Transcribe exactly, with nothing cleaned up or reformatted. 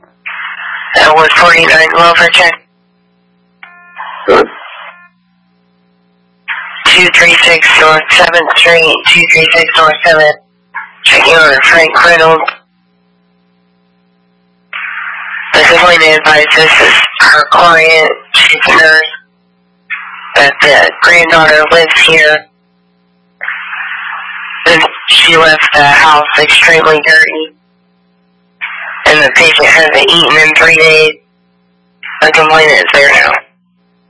That was forty-nine, welfare check. Good. two three six North seventh Street, two three six North seventh. Checking on Frank Reynolds. The complainant advised this is her client. She's a nurse. That the granddaughter lives here. And she left the house extremely dirty. And the patient hasn't eaten in three days. The complainant is there now.